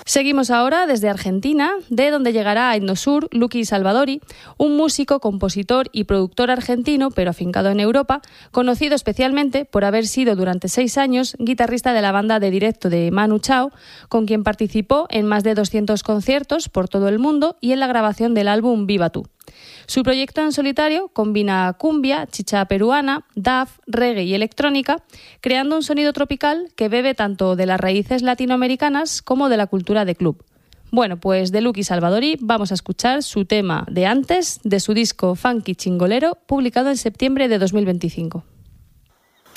Seguimos ahora desde Argentina, de donde llegará a Etnosur Luqui Salvadori, un músico, compositor y productor argentino, pero afincado en Europa, conocido especialmente por haber sido durante 6 años guitarrista de la banda de directo de Manu Chao, con quien participó en más de 200 conciertos por todo el mundo y en la grabación del álbum Viva Tú. Su proyecto en solitario combina cumbia, chicha peruana, dub, reggae y electrónica, creando un sonido tropical que bebe tanto de las raíces latinoamericanas como de la cultura de club. Bueno, pues de Luqui Salvadori vamos a escuchar su tema de antes de su disco Funky Chingolero, publicado en septiembre de 2025.